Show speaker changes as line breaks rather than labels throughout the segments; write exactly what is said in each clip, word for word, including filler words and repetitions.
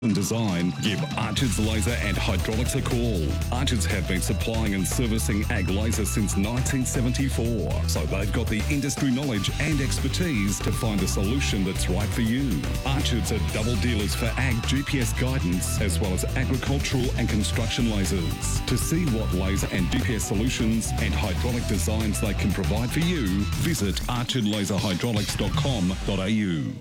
Design, give Archerds Laser and Hydraulics a call. Archerds have been supplying and servicing ag laser since nineteen seventy-four, so they've got the industry knowledge and expertise to find a solution that's right for you. Archerds are double dealers for ag G P S guidance as well as agricultural and construction lasers. To see what laser and G P S solutions and hydraulic designs they can provide for you, visit archard laser hydraulics dot com dot a u.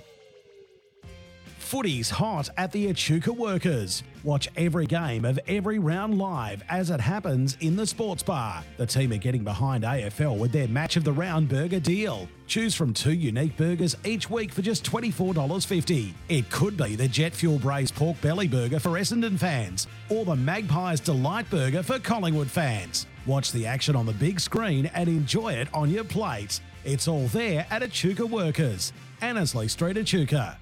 Footy's hot at the Echuca Workers. Watch every game of every round live as it happens in the sports bar. The team are getting behind A F L with their Match of the Round burger deal. Choose from two unique burgers each week for just twenty-four dollars fifty. It could be the Jet Fuel Braised Pork Belly Burger for Essendon fans or the Magpies Delight Burger for Collingwood fans. Watch the action on the big screen and enjoy it on your plate. It's all there at Echuca Workers. Annesley Street, Echuca.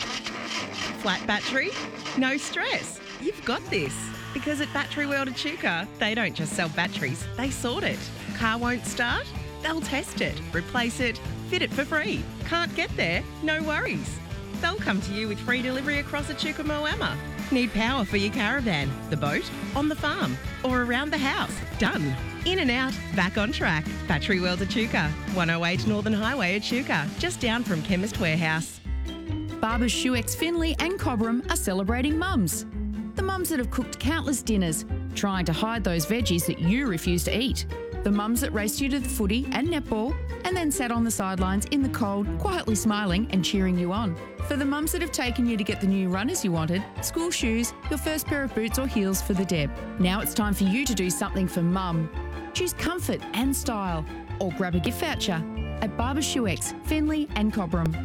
Flat battery? No stress. You've got this. Because at Battery World Echuca, they don't just sell batteries, they sort it. Car won't start? They'll test it, replace it, fit it for free. Can't get there? No worries. They'll come to you with free delivery across Echuca Moama. Need power for your caravan, the boat, on the farm, or around the house? Done. In and out, back on track. Battery World Echuca, one oh eight Northern Highway Echuca, just down from Chemist Warehouse.
Barbers Shuex Finley and Cobram are celebrating mums. The mums that have cooked countless dinners, trying to hide those veggies that you refuse to eat. The mums that raced you to the footy and netball and then sat on the sidelines in the cold, quietly smiling and cheering you on. For the mums that have taken you to get the new runners you wanted, school shoes, your first pair of boots or heels for the Deb. Now it's time for you to do something for mum. Choose comfort and style or grab a gift voucher at Barbers Shuex, Finley and Cobram.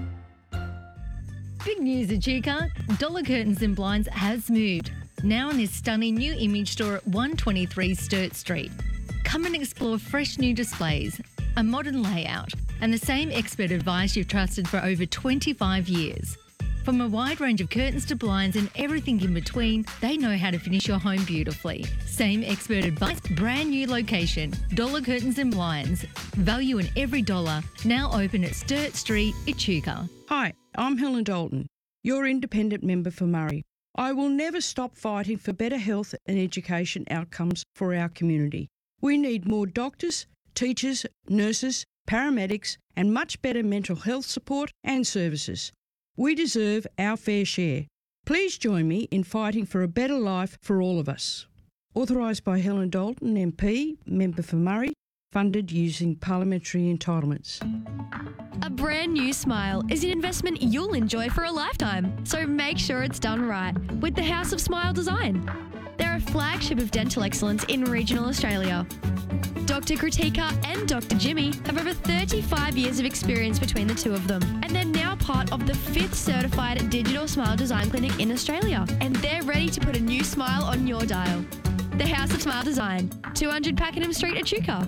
Big news, Echuca. Dollar Curtains and Blinds has moved. Now in this stunning new image store at one twenty-three Sturt Street. Come and explore fresh new displays, a modern layout, and the same expert advice you've trusted for over twenty-five years. From a wide range of curtains to blinds and everything in between, they know how to finish your home beautifully. Same expert advice, brand new location. Dollar Curtains and Blinds. Value in every dollar. Now open at Sturt Street, Echuca.
Hi, I'm Helen Dalton, your independent member for Murray. I will never stop fighting for better health and education outcomes for our community. We need more doctors, teachers, nurses, paramedics, and much better mental health support and services. We deserve our fair share. Please join me in fighting for a better life for all of us. Authorised by Helen Dalton, M P, member for Murray, funded using parliamentary entitlements.
A brand new smile is an investment you'll enjoy for a lifetime, so make sure it's done right with the House of Smile Design. They're a flagship of dental excellence in regional Australia. Doctor Kritika and Doctor Jimmy have over thirty-five years of experience between the two of them, and they're now part of the fifth certified digital smile design clinic in Australia, and they're ready to put a new smile on your dial. The House of Smile Design, two hundred Pakenham Street, Echuca.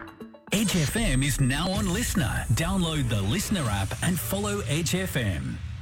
Edge F M is now on Listener. Download the Listener app and follow Edge F M.